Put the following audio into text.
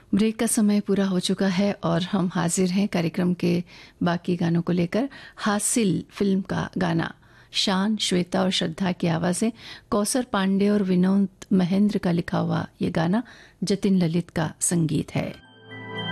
Break का समय पूरा हो चुका है और हम हाजिर हैं कार्यक्रम के बाकी गानों को लेकर। हासिल फिल्म का गाना, शान, श्वेता और श्रद्धा की आवाज़ें, कौसर पांडे और विनोद महेंद्र का लिखा हुआ ये गाना, जतिन ललित का संगीत है।